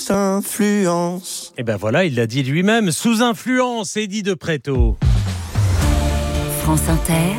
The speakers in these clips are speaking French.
sous influence. Et ben voilà, il l'a dit lui-même, sous influence, Eddie de Pretto. France Inter,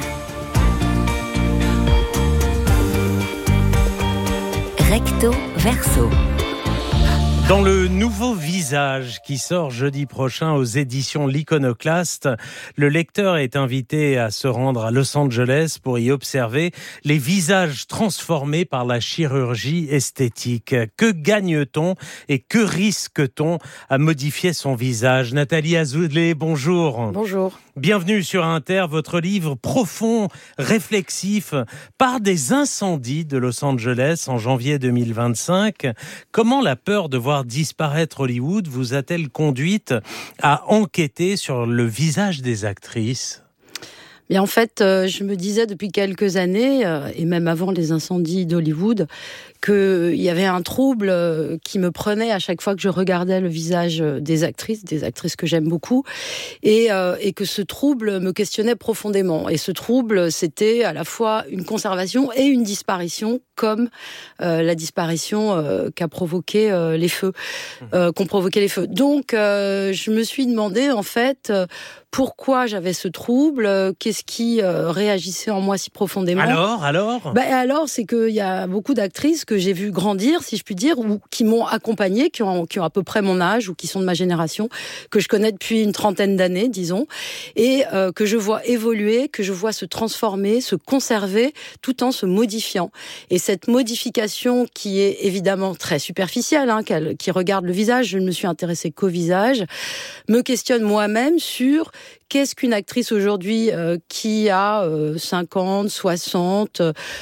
recto verso. Dans le nouveau visage qui sort jeudi prochain aux éditions L'Iconoclaste, le lecteur est invité à se rendre à Los Angeles pour y observer les visages transformés par la chirurgie esthétique. Que gagne-t-on et que risque-t-on à modifier son visage ? Nathalie Azoulay, bonjour. Bonjour. Bienvenue sur Inter, votre livre profond, réflexif, part des incendies de Los Angeles en janvier 2025. Comment la peur de voir disparaître Hollywood vous a-t-elle conduite à enquêter sur le visage des actrices ? Et en fait, je me disais depuis quelques années, et même avant les incendies d'Hollywood, qu'il y avait un trouble qui me prenait à chaque fois que je regardais le visage des actrices que j'aime beaucoup, et que ce trouble me questionnait profondément. Et ce trouble, c'était à la fois une conservation et une disparition, comme la disparition qu'ont provoqué les feux. Donc, je me suis demandé, en fait, pourquoi j'avais ce trouble, qu'est-ce qui réagissait en moi si profondément. Alors, c'est qu'il y a beaucoup d'actrices que j'ai vues grandir, si je puis dire, ou qui m'ont accompagnée, qui ont à peu près mon âge, ou qui sont de ma génération, que je connais depuis une trentaine d'années, disons, et que je vois évoluer, que je vois se transformer, se conserver, tout en se modifiant. Et cette modification qui est évidemment très superficielle, qui regarde le visage, je ne me suis intéressée qu'au visage, me questionne moi-même sur qu'est-ce qu'une actrice aujourd'hui qui a 50, 60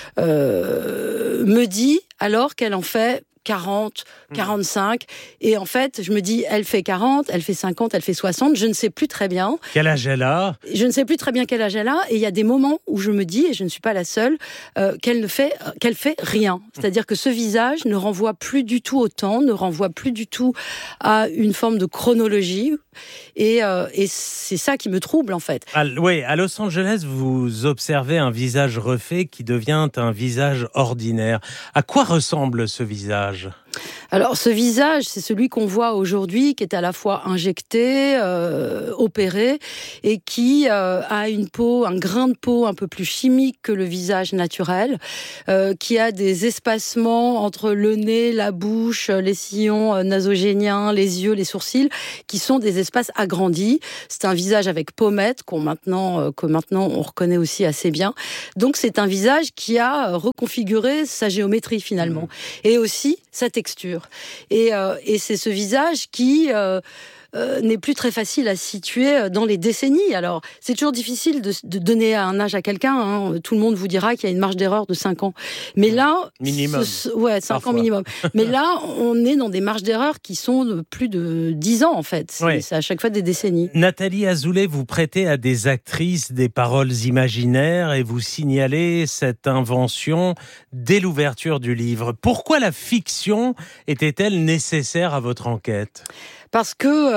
me dit alors qu'elle en fait 40, 45, et en fait, je me dis, elle fait 40, elle fait 50, elle fait 60, je ne sais plus très bien. Quel âge elle a ? Je ne sais plus très bien quel âge elle a, et il y a des moments où je me dis, et je ne suis pas la seule, qu'elle fait rien. C'est-à-dire que ce visage ne renvoie plus du tout au temps, ne renvoie plus du tout à une forme de chronologie, et c'est ça qui me trouble, en fait. Oui, à Los Angeles, vous observez un visage refait qui devient un visage ordinaire. À quoi ressemble ce visage ? Alors, ce visage, c'est celui qu'on voit aujourd'hui, qui est à la fois injecté, opéré, et qui a une peau, un grain de peau un peu plus chimique que le visage naturel, qui a des espacements entre le nez, la bouche, les sillons nasogéniens, les yeux, les sourcils, qui sont des espaces agrandis. C'est un visage avec pommettes que maintenant on reconnaît aussi assez bien. Donc, c'est un visage qui a reconfiguré sa géométrie finalement, et aussi sa texture. Et c'est ce visage qui n'est plus très facile à situer dans les décennies. Alors, c'est toujours difficile de donner un âge à quelqu'un. Tout le monde vous dira qu'il y a une marge d'erreur de 5 ans. Mais là... Minimum. 5 ans minimum. Mais là, on est dans des marges d'erreur qui sont de plus de 10 ans, en fait. C'est à chaque fois des décennies. Nathalie Azoulay, vous prêtez à des actrices des paroles imaginaires et vous signalez cette invention dès l'ouverture du livre. Pourquoi la fiction était-elle nécessaire à votre enquête ? Parce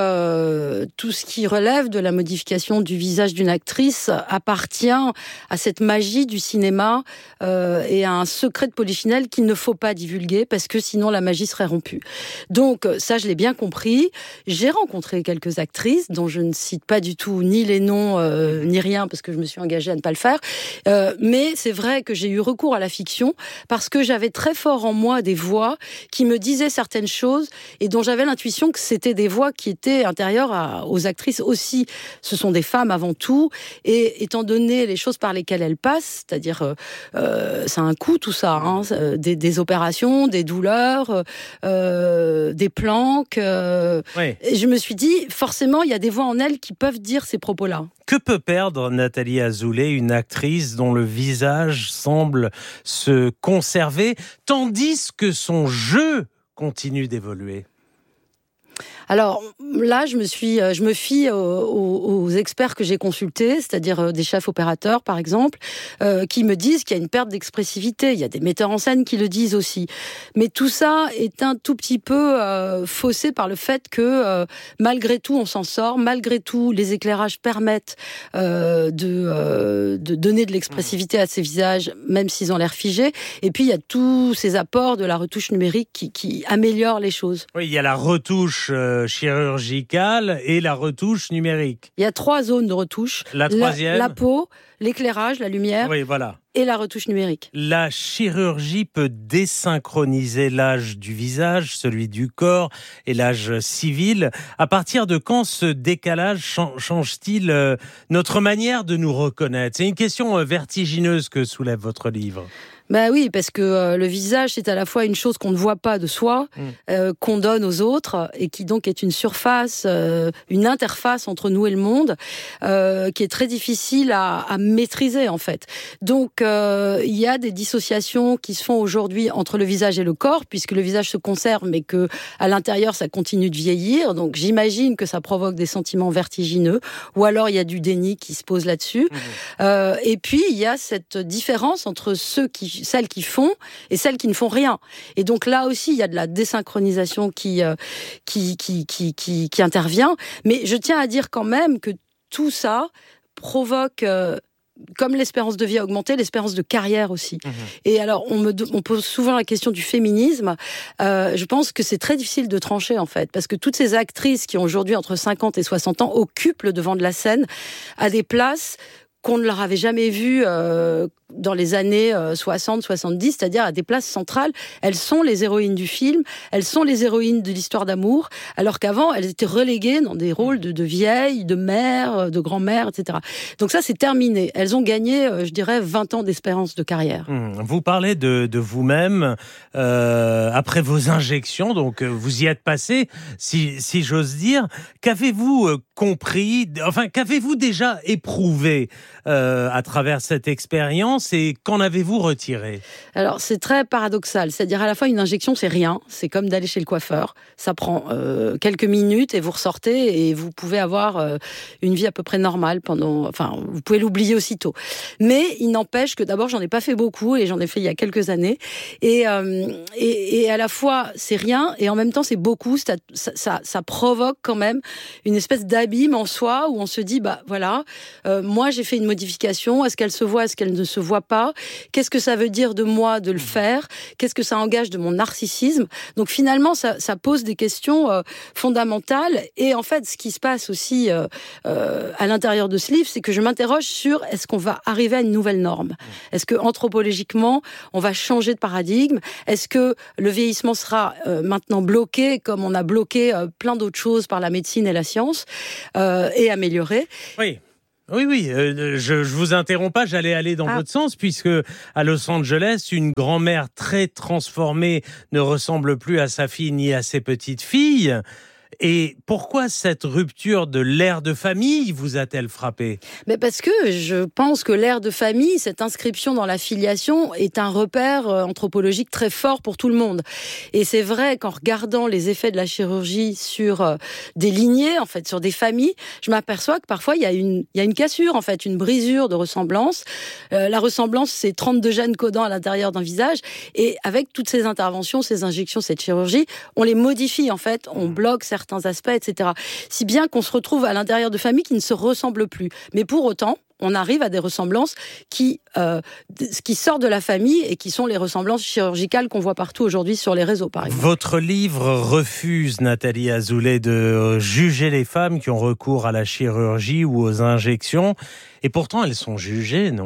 que tout ce qui relève de la modification du visage d'une actrice appartient à cette magie du cinéma et à un secret de polichinelle qu'il ne faut pas divulguer parce que sinon la magie serait rompue. Donc ça, je l'ai bien compris. J'ai rencontré quelques actrices dont je ne cite pas du tout ni les noms ni rien parce que je me suis engagée à ne pas le faire. Mais c'est vrai que j'ai eu recours à la fiction parce que j'avais très fort en moi des voix qui me disaient certaines choses et dont j'avais l'intuition que c'était des voix qui étaient intérieures aux actrices aussi. Ce sont des femmes avant tout, et étant donné les choses par lesquelles elles passent, c'est-à-dire ça a un coût tout ça, des opérations, des douleurs, des planques. Et je me suis dit, forcément, il y a des voix en elles qui peuvent dire ces propos-là. Que peut perdre Nathalie Azoulay, une actrice dont le visage semble se conserver, tandis que son jeu continue d'évoluer ? Alors là, je me fie aux experts que j'ai consultés, c'est-à-dire des chefs opérateurs, par exemple, qui me disent qu'il y a une perte d'expressivité. Il y a des metteurs en scène qui le disent aussi. Mais tout ça est un tout petit peu faussé par le fait que malgré tout, on s'en sort. Malgré tout, les éclairages permettent de donner de l'expressivité à ces visages, même s'ils ont l'air figés. Et puis, il y a tous ces apports de la retouche numérique qui améliorent les choses. Oui, il y a la retouche chirurgicale et la retouche numérique. Il y a 3 zones de retouche. La troisième, la peau, l'éclairage, la lumière. Oui, voilà. Et la retouche numérique. La chirurgie peut désynchroniser l'âge du visage, celui du corps et l'âge civil. À partir de quand ce décalage change-t-il notre manière de nous reconnaître ? C'est une question vertigineuse que soulève votre livre. Ben oui, parce que le visage, c'est à la fois une chose qu'on ne voit pas de soi, qu'on donne aux autres, et qui donc est une surface, une interface entre nous et le monde, qui est très difficile à maîtriser en fait. Donc il y a des dissociations qui se font aujourd'hui entre le visage et le corps, puisque le visage se conserve, mais que à l'intérieur ça continue de vieillir. Donc j'imagine que ça provoque des sentiments vertigineux, ou alors il y a du déni qui se pose là-dessus. Et puis il y a cette différence entre celles qui font et celles qui ne font rien. Et donc là aussi, il y a de la désynchronisation qui intervient. Mais je tiens à dire quand même que tout ça provoque, comme l'espérance de vie a augmenté, l'espérance de carrière aussi. Et alors, on pose souvent la question du féminisme. Je pense que c'est très difficile de trancher, en fait, parce que toutes ces actrices qui ont aujourd'hui entre 50 et 60 ans occupent le devant de la scène à des places qu'on ne leur avait jamais vues dans les années 60-70, c'est-à-dire à des places centrales. Elles sont les héroïnes du film, elles sont les héroïnes de l'histoire d'amour, alors qu'avant, elles étaient reléguées dans des rôles de vieilles, de mères, de grand-mères, etc. Donc ça, c'est terminé. Elles ont gagné, je dirais, 20 ans d'espérance de carrière. Vous parlez de vous-même après vos injections, donc vous y êtes passé, si j'ose dire. Qu'avez-vous compris, enfin, qu'avez-vous déjà éprouvé à travers cette expérience et qu'en avez-vous retiré ? Alors, c'est très paradoxal. C'est-à-dire, à la fois, une injection, c'est rien. C'est comme d'aller chez le coiffeur. Ça prend quelques minutes et vous ressortez et vous pouvez avoir une vie à peu près normale enfin, vous pouvez l'oublier aussitôt. Mais il n'empêche que d'abord, j'en ai pas fait beaucoup et j'en ai fait il y a quelques années. Et à la fois, c'est rien et en même temps, c'est beaucoup. Ça provoque quand même une espèce d'abîme en soi où on se dit, bah voilà, moi, j'ai fait une modification. Est-ce qu'elle se voit ? Est-ce qu'elle ne se voit pas ? Qu'est-ce que ça veut dire de moi de le faire ? Qu'est-ce que ça engage de mon narcissisme ? Donc finalement, ça pose des questions fondamentales. Et en fait, ce qui se passe aussi à l'intérieur de ce livre, c'est que je m'interroge sur est-ce qu'on va arriver à une nouvelle norme ? Est-ce que anthropologiquement, on va changer de paradigme ? Est-ce que le vieillissement sera maintenant bloqué, comme on a bloqué plein d'autres choses par la médecine et la science, et amélioré ? Oui, je vous interromps pas, j'allais aller dans votre sens, puisque à Los Angeles, une grand-mère très transformée ne ressemble plus à sa fille ni à ses petites filles. Et pourquoi cette rupture de l'ère de famille vous a-t-elle frappé ? Mais parce que je pense que l'ère de famille, cette inscription dans la filiation, est un repère anthropologique très fort pour tout le monde. Et c'est vrai qu'en regardant les effets de la chirurgie sur des lignées, en fait, sur des familles, je m'aperçois que parfois il y a une cassure, en fait, une brisure de ressemblance. La ressemblance, c'est 32 gènes codants à l'intérieur d'un visage. Et avec toutes ces interventions, ces injections, cette chirurgie, on les modifie, en fait, on bloque certains aspects, etc. Si bien qu'on se retrouve à l'intérieur de familles qui ne se ressemblent plus. Mais pour autant, on arrive à des ressemblances qui sortent de la famille et qui sont les ressemblances chirurgicales qu'on voit partout aujourd'hui sur les réseaux, par exemple. Votre livre refuse, Nathalie Azoulay, de juger les femmes qui ont recours à la chirurgie ou aux injections. Et pourtant, elles sont jugées, non ?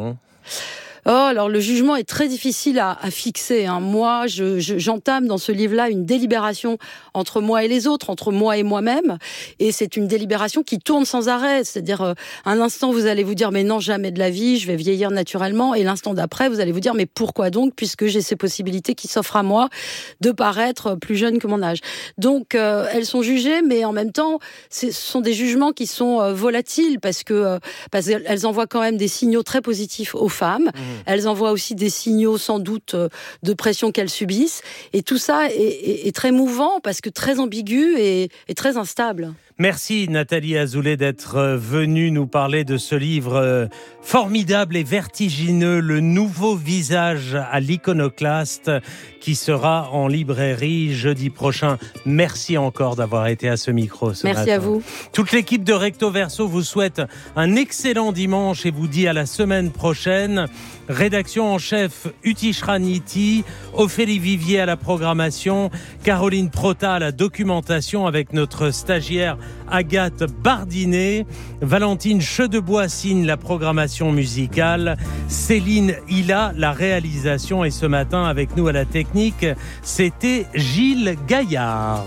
Alors le jugement est très difficile à fixer. Moi, j'entame dans ce livre-là une délibération entre moi et les autres, entre moi et moi-même. Et c'est une délibération qui tourne sans arrêt. C'est-à-dire, un instant, vous allez vous dire, mais non, jamais de la vie, je vais vieillir naturellement. Et l'instant d'après, vous allez vous dire, mais pourquoi donc ? Puisque j'ai ces possibilités qui s'offrent à moi de paraître plus jeune que mon âge. Donc, elles sont jugées, mais en même temps, ce sont des jugements qui sont volatiles parce qu'elles envoient quand même des signaux très positifs aux femmes. elles envoient aussi des signaux sans doute de pression qu'elles subissent. Et tout ça est très mouvant parce que très ambigu et très instable. Merci Nathalie Azoulay d'être venue nous parler de ce livre formidable et vertigineux, Le nouveau visage à l'Iconoclaste, qui sera en librairie jeudi prochain. Merci encore d'avoir été à ce micro ce matin. Merci à vous. Toute l'équipe de Recto Verso vous souhaite un excellent dimanche et vous dit à la semaine prochaine. Rédaction en chef Uti Shraniti, Ophélie Vivier à la programmation, Caroline Prota à la documentation avec notre stagiaire Agathe Bardinet, Valentine Chedebois signe la programmation musicale, Céline Hilla la réalisation et ce matin avec nous à la technique, c'était Gilles Gaillard.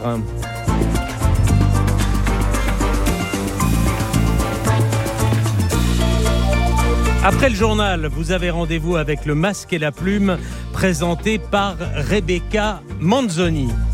Après le journal, vous avez rendez-vous avec Le Masque et la Plume, présenté par Rebecca Manzoni.